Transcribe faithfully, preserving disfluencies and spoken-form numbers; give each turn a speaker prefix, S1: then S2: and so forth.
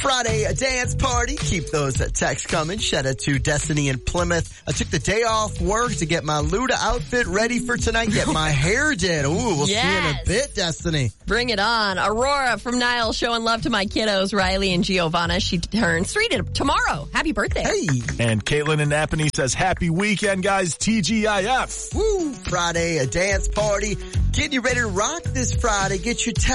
S1: Friday, a dance party. Keep those texts coming. Shout out to Destiny in Plymouth. I took the day off work to get my Luda outfit ready for tonight. Get my hair did. Ooh, we'll
S2: yes.
S1: see in a bit, Destiny.
S2: Bring it on. Aurora from Niall showing love to my kiddos, Riley and Giovanna. She turns three to tomorrow. Happy birthday.
S1: Hey.
S3: And Caitlin in Napanee says, happy weekend, guys. T G I F.
S1: Woo. Friday, a dance party. Getting you ready to rock this Friday. Get your text